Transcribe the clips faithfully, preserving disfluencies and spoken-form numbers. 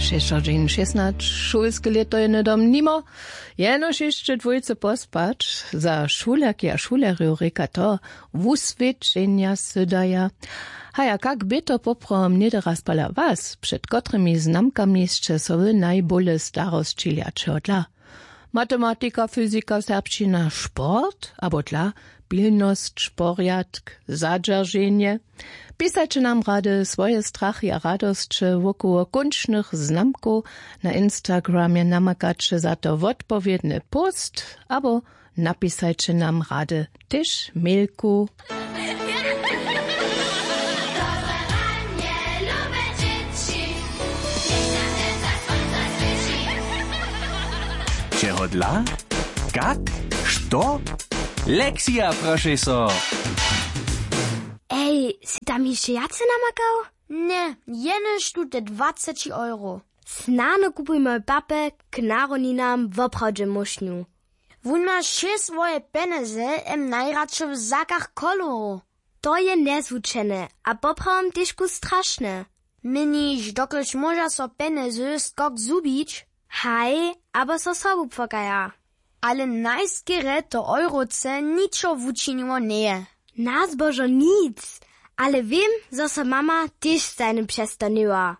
Šešodzień šestnać, šulske leto je nedom nimo, jenož jeszcze dwójce pospać, za šulerki a šulerju reka to, wusvědčenja se daja. Haja, kak by to poprom niederaspala was, przed kotrymi znamkami jeszcze sowy najbole starostčilja čodla. Matematika, fyzika, serbščina, sport, abo tla, pilnost, šporjatk, zadžarženje. Pisajcie nam rady swoje strachy a radostcze wokoło kuncznych znamków na Instagramie, namakacie za to odpowiedny post, abo napisajcie nam rady też mailku. Czego dla? Jak? Što? Lekcja, proszę so! Ej, si tam jeszcze jace namakał? Nie, jenož tu te dwadzieścia euro. Snano kupuj moj papę, k narodninam w obchodzie muszniu. Wun ma še svoje peneze, em najradšo w zakach koloro. To je nezvučene, a poprawam tyšku straszne. Miniš, doklež moža so peneze skok zubić? Haj, aber so sobu pfokaja. Ale najskere to euroce niczo wučiniło nie. Nas bożo nic, ale wiem, że so mama też seinem przestaniła.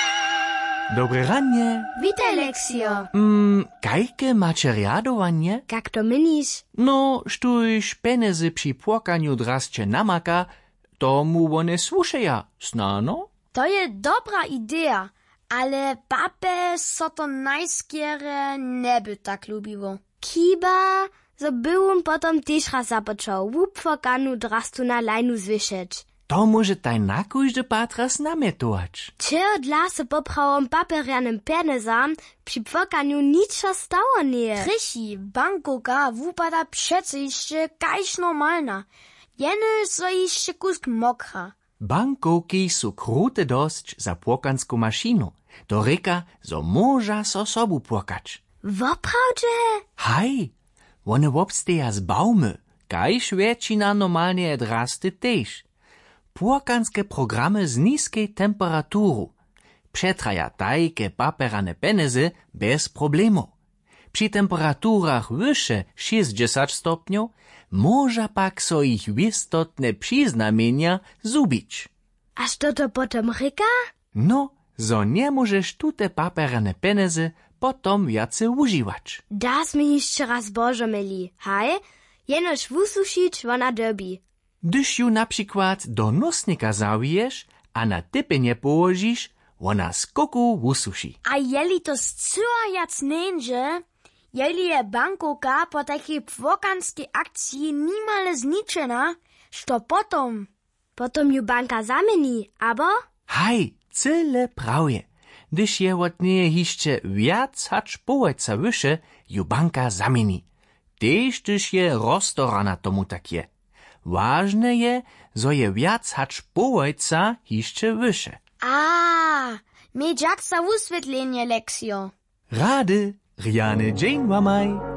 Dobre ranie. Witaj, Leksio. Mm, kajke macie riadowanie? Jak to mylisz? No, sztuś penezy przy płakaniu drascie namaka, to mu one słuszeja, snano? To je dobra idea, ale papę so to najskiere nie by tak lubiło. Kiba, so byłam potom też raz zapoczął, wupfokanu drastu na lajnu zwyszeć. To może taj na kujde patras nametować. Czy dla se poprawom paperianym penezam przy pfokaniu niczo stało nie. Krysi, bankoka wupada przece jeszcze kajś normalna. Jeny so jeszcze kusk mokra. Bankoki su krute dosć za płokanską maszinu. To reka, zo moža so sobu płakać. Woprawdzie? Haj, one wobsteja z baumy, kaj švećina normalnie odrasty też. Płokanskie programy z niskiej temperaturu. Przetraja tajke paperane penezy bez problemu. Przy temperaturach wyższe sześćdziesiąt stopniów może pak so ich istotne przyznamienia zubić. A co to potom reka? No, zo nie możesz tute paperane penezy potom wiace używać. Das mi jeszcze raz bożo myli, haj? Jenoż wususzyć wona derbi. Gdyż ju na przykład do nosnika zawijesz, a na typenie położysz, ona skoku wusuši. A jeli to zcyła jac nędze, jeli je bankoka po takiej płokanskiej akcji nimale zniczena, što potom? Potom ju banka zamieni, abo? Haj, cyle prawie. Gdyż je od niej jeszcze wiac hacz połojca wyższe, ju banka zamieni. Tež gdyż je roztorana tomu tak je. Ważne je, zo je wiac hacz połojca jeszcze wyższe. A, mieć jak za wysvětlenie, Leksio. Rady, Riane Jane Wamaj.